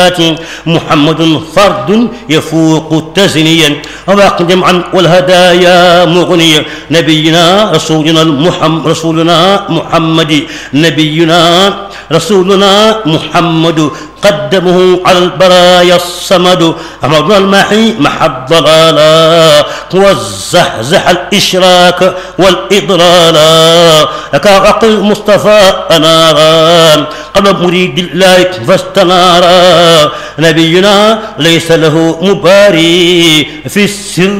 الآيات محمد فرد يفوق تزنيا أواق جمعا والهدايا مغنيا نبينا رسولنا محمد نبينا رسولنا محمد قدمه على البرايا الصمد أمرنا المحي مع الضلالا والزحزح الإشراك والإضلالا لك عقل مصطفى أنارا قلب مريد الله فاستنارا نبينا ليس له مباري في السر